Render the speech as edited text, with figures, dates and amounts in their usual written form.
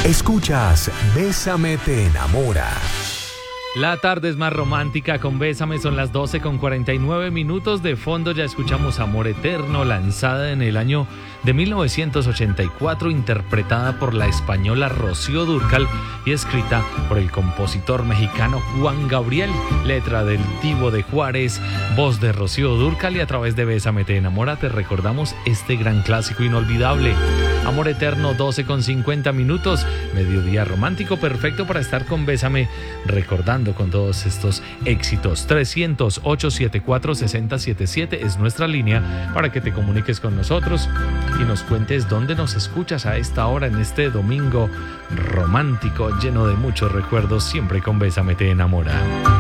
Escuchas Bésame te enamora. La tarde es más romántica con Bésame, son las 12:49. De fondo ya escuchamos Amor Eterno, lanzada en el año de 1984, interpretada por la española Rocío Dúrcal y escrita por el compositor mexicano Juan Gabriel, letra del Divo de Juárez, voz de Rocío Dúrcal, y a través de Bésame te enamora te recordamos este gran clásico inolvidable. Amor Eterno, 12:50, mediodía romántico perfecto para estar con Bésame, recordando con todos estos éxitos. 300-874-6077 es nuestra línea para que te comuniques con nosotros y nos cuentes dónde nos escuchas a esta hora en este domingo romántico lleno de muchos recuerdos, siempre con Bésame te enamora.